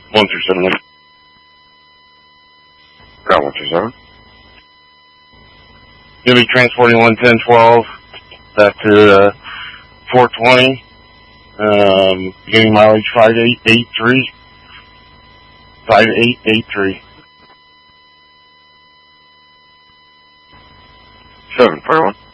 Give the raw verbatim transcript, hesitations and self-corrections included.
one through seven. Ground one through seven. You'll be transporting one ten twelve back to uh, four twenty. Um, beginning mileage five eight eight three. five eight eight three. seven four one.